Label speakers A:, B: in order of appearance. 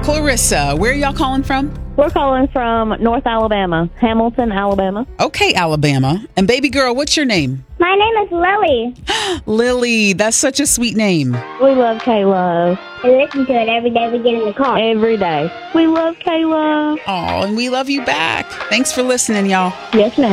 A: Clarissa, where are y'all calling from?
B: We're calling from North Alabama, Hamilton, Alabama.
A: Okay, Alabama. And baby girl, what's your name?
C: My name is Lily.
A: Lily, that's such a sweet name.
B: We love K-Love.
C: We listen to it every day we get in the car.
B: Every day. We love K-Love.
A: Oh, and we love you back. Thanks for listening, y'all.
B: Yes, ma'am.